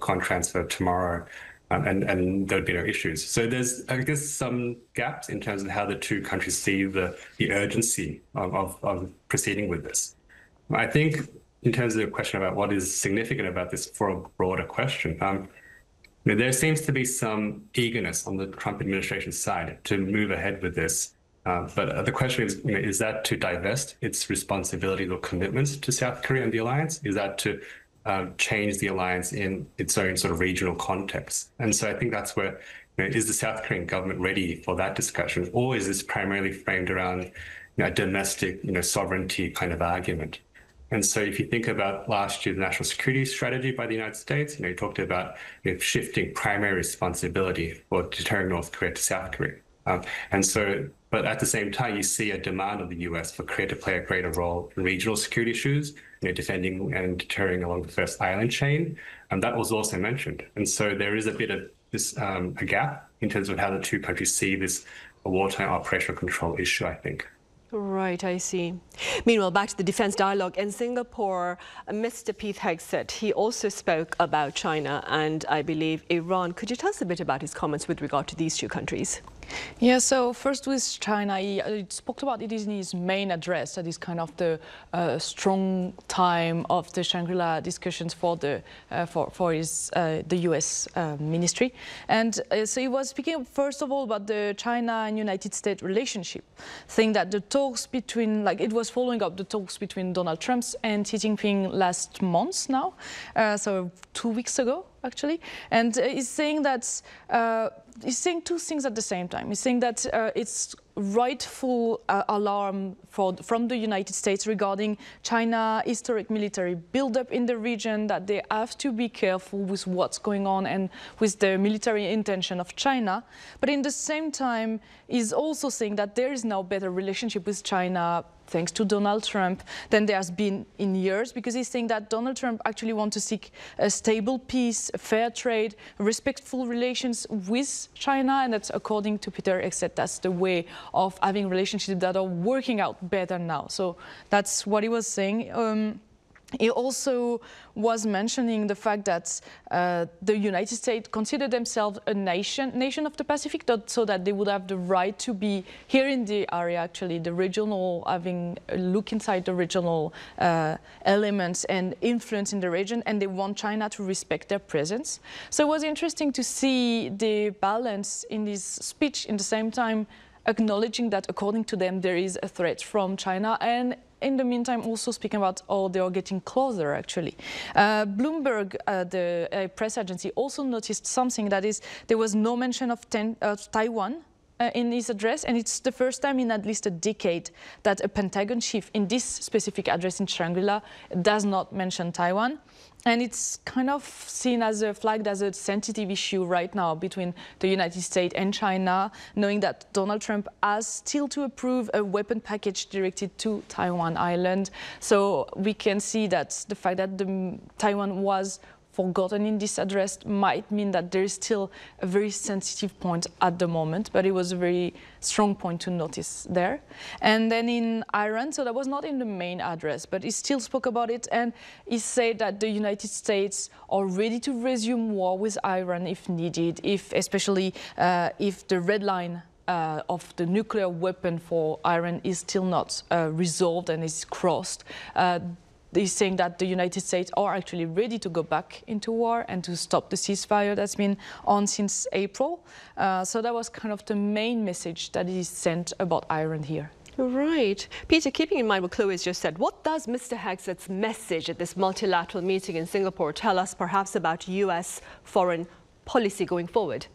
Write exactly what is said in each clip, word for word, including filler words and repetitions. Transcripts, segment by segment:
con transfer tomorrow, um, and, and there'd be no issues. So there's, I guess, some gaps in terms of how the two countries see the, the urgency of, of, of proceeding with this. I think in terms of the question about what is significant about this for a broader question, um, you know, there seems to be some eagerness on the Trump administration side to move ahead with this. Uh, but the question is, you know, is that to divest its responsibilities or commitments to South Korea and the alliance? Is that to uh, change the alliance in its own sort of regional context? And so I think that's where, you know, is the South Korean government ready for that discussion? Or is this primarily framed around, you know, a domestic, you know, sovereignty kind of argument? And so if you think about last year's national security strategy by the United States, you know, you talked about, you know, shifting primary responsibility for deterring North Korea to South Korea. Um, and so, but at the same time, you see a demand of the U S for Korea to play a greater role in regional security issues, you know, defending and deterring along the first island chain. And that was also mentioned. And so there is a bit of this, um, a gap in terms of how the two countries see this wartime operational control issue, I think. Right, I see. Meanwhile, back to the defense dialogue in Singapore, Mister Pete Hegseth, he also spoke about China and I believe Iran. Could you tell us a bit about his comments with regard to these two countries? Yeah, so first with China, he, he spoke about it in his main address. That is kind of the uh, strong time of the Shangri-La discussions for the uh, for for his uh, the U S uh, ministry, and uh, so he was speaking first of all about the China and United States relationship, saying that the talks between, like it was following up the talks between Donald Trump and Xi Jinping last month now, uh, so two weeks ago actually, and uh, he's saying that. Uh, He's saying two things at the same time. He's saying that uh, it's rightful uh, alarm for, from the United States regarding China historic military buildup in the region, that they have to be careful with what's going on and with the military intention of China. But in the same time, he's also saying that there is now better relationship with China thanks to Donald Trump than there has been in years, because he's saying that Donald Trump actually wants to seek a stable peace, a fair trade, respectful relations with China, and that's according to Peter Hegseth, that's the way of having relationships that are working out better now. So that's what he was saying. Um, He also was mentioning the fact that uh, the United States consider themselves a nation, nation of the Pacific, that, so that they would have the right to be here in the area, actually, the regional, having a look inside the regional uh, elements and influence in the region, and they want China to respect their presence. So it was interesting to see the balance in this speech, in the same time acknowledging that according to them there is a threat from China, and in the meantime also speaking about, oh, they are getting closer actually. Uh, Bloomberg, uh, the uh, press agency, also noticed something, that is, there was no mention of ten, uh, Taiwan uh, in his address, and it's the first time in at least a decade that a Pentagon chief in this specific address in Shangri-La does not mention Taiwan. And it's kind of seen as a flagged as a sensitive issue right now between the United States and China, knowing that Donald Trump has still to approve a weapon package directed to Taiwan Island. So we can see that the fact that the, Taiwan was forgotten in this address might mean that there is still a very sensitive point at the moment, but it was a very strong point to notice there. And then in Iran, so that was not in the main address, but he still spoke about it, and he said that the United States are ready to resume war with Iran if needed, if especially uh, if the red line Uh, of the nuclear weapon for Iran is still not uh, resolved and is crossed. Uh, He's saying that the United States are actually ready to go back into war and to stop the ceasefire that's been on since April. Uh, so that was kind of the main message that is sent about Iran here. Right. Peter, keeping in mind what Chloe has just said, what does Mister Hegseth's message at this multilateral meeting in Singapore tell us perhaps about U S foreign policy going forward?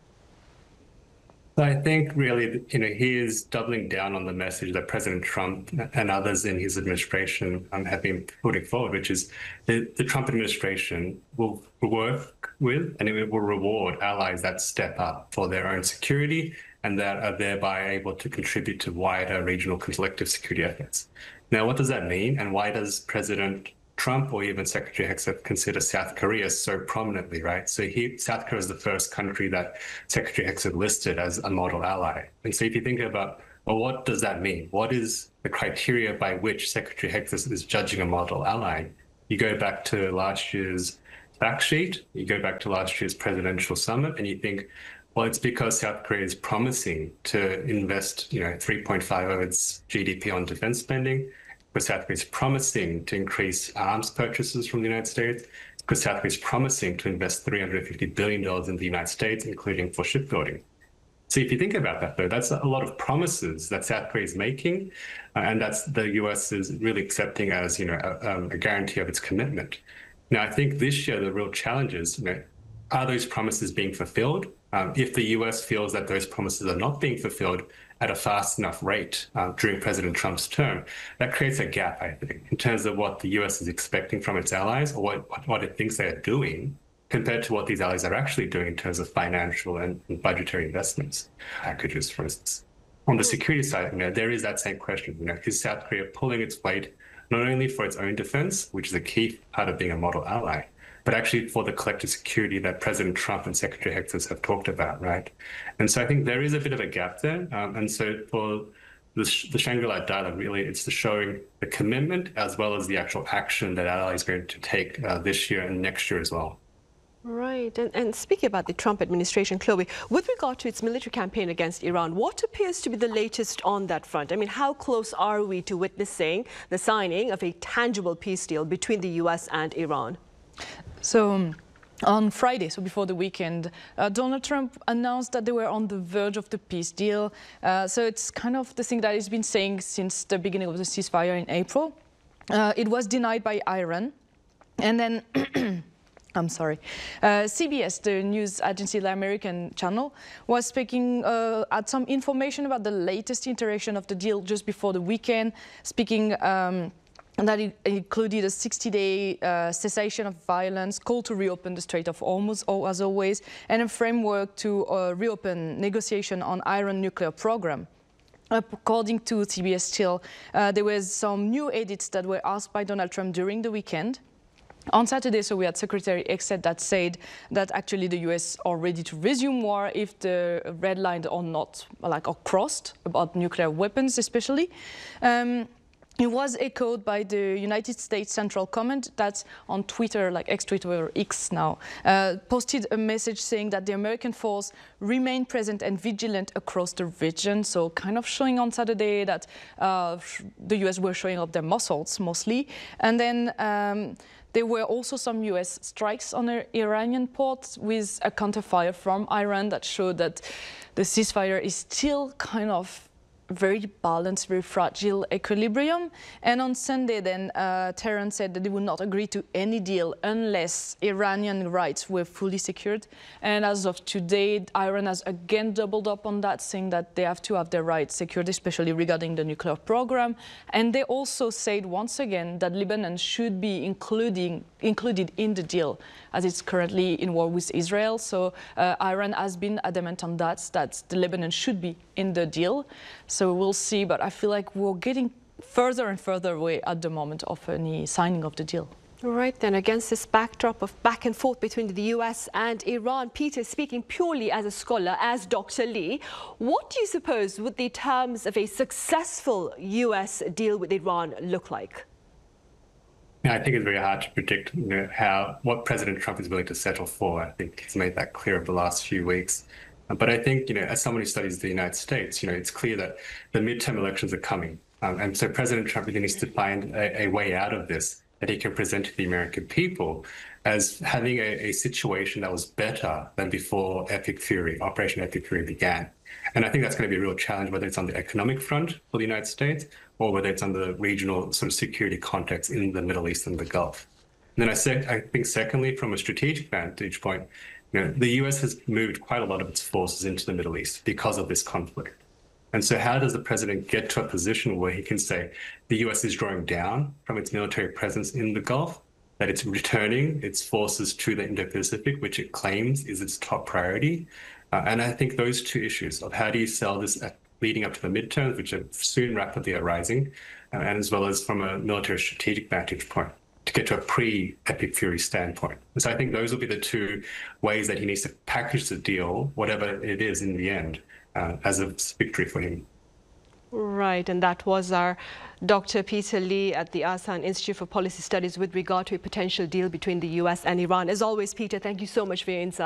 I think really, you know, he is doubling down on the message that President Trump and others in his administration um, have been putting forward, which is the, the Trump administration will work with and it will reward allies that step up for their own security and that are thereby able to contribute to wider regional collective security efforts. Now, what does that mean, and why does President Trump or even Secretary Hegseth consider South Korea so prominently, right? So he, South Korea is the first country that Secretary Hegseth listed as a model ally. And so if you think about, well, what does that mean? What is the criteria by which Secretary Hegseth is judging a model ally? You go back to last year's fact sheet, you go back to last year's presidential summit and you think, well, it's because South Korea is promising to invest, you know, three point five of its G D P on defense spending, because South Korea is promising to increase arms purchases from the United States, because South Korea is promising to invest three hundred fifty billion dollars in the United States, including for shipbuilding. So if you think about that, though, that's a lot of promises that South Korea is making, uh, and that's the U S is really accepting as, you know, a, um, a guarantee of its commitment. Now, I think this year the real challenge is, you know, are those promises being fulfilled? Um, if the U S feels that those promises are not being fulfilled at a fast enough rate uh, during President Trump's term, that creates a gap, I think, in terms of what the U S is expecting from its allies, or what, what it thinks they are doing, compared to what these allies are actually doing in terms of financial and, and budgetary investments packages, for instance. On the security side, you know, there is that same question. You know, is South Korea pulling its weight not only for its own defense, which is a key part of being a model ally, but actually for the collective security that President Trump and Secretary Hegseth have talked about, right? And so I think there is a bit of a gap there. Um, and so for the, the Shangri-La dialogue, really, it's the showing the commitment as well as the actual action that allies are going to take uh, this year and next year as well. Right. And, and speaking about the Trump administration, Chloe, with regard to its military campaign against Iran, what appears to be the latest on that front? I mean, how close are we to witnessing the signing of a tangible peace deal between the U S and Iran? So um, on Friday, so before the weekend, uh, Donald Trump announced that they were on the verge of the peace deal. Uh, so it's kind of the thing that he's been saying since the beginning of the ceasefire in April. Uh, it was denied by Iran. And then I'm sorry. Uh, C B S, the news agency, the American channel, was speaking uh, at some information about the latest iteration of the deal just before the weekend, speaking um, that it included a sixty-day uh, cessation of violence, call to reopen the Strait of Hormuz, as always, and a framework to uh, reopen negotiation on Iran nuclear program. According to C B S Still, uh, there was some new edits that were asked by Donald Trump during the weekend. On Saturday, so we had Secretary Hegseth that said that actually the U S are ready to resume war if the red lines are not, like, are crossed about nuclear weapons, especially. Um, It was echoed by the United States Central Command that on Twitter, like ex-Twitter or X now, uh, posted a message saying that the American force remain present and vigilant across the region. So kind of showing on Saturday that uh, the U S were showing up their muscles mostly. And then um, there were also some U S strikes on the Iranian ports with a counterfire from Iran that showed that the ceasefire is still kind of very balanced, very fragile equilibrium. And on Sunday then, uh, Tehran said that they would not agree to any deal unless Iranian rights were fully secured. And as of today, Iran has again doubled up on that, saying that they have to have their rights secured, especially regarding the nuclear program. And they also said once again that Lebanon should be including, included in the deal, as it's currently in war with Israel. So uh, Iran has been adamant on that, that the Lebanon should be in the deal. So we'll see, but I feel like we're getting further and further away at the moment of any signing of the deal. Right then, against this backdrop of back and forth between the U S and Iran, Peter, speaking purely as a scholar, as Doctor Lee, what do you suppose would the terms of a successful U S deal with Iran look like? Yeah, I think it's very hard to predict, you know, how what President Trump is willing to settle for. I think he's made that clear over the last few weeks. But I think, you know, as someone who studies the United States, you know, it's clear that the midterm elections are coming. Um, and so President Trump really needs to find a, a way out of this that he can present to the American people as having a, a situation that was better than before Epic Fury, Operation Epic Fury began. And I think that's going to be a real challenge, whether it's on the economic front for the United States or whether it's on the regional sort of security context in the Middle East and the Gulf. And then I, sec- I think, secondly, from a strategic vantage point, you know, the U S has moved quite a lot of its forces into the Middle East because of this conflict. And so how does the president get to a position where he can say the U S is drawing down from its military presence in the Gulf, that it's returning its forces to the Indo-Pacific, which it claims is its top priority? Uh, and I think those two issues of how do you sell this leading up to the midterms, which are soon rapidly arising, uh, and as well as from a military strategic vantage point, to get to a pre-Epic Fury standpoint. And so I think those will be the two ways that he needs to package the deal, whatever it is in the end, uh, as a victory for him. Right, and that was our Doctor Peter Lee at the Asan Institute for Policy Studies with regard to a potential deal between the U S and Iran. As always, Peter, thank you so much for your insight.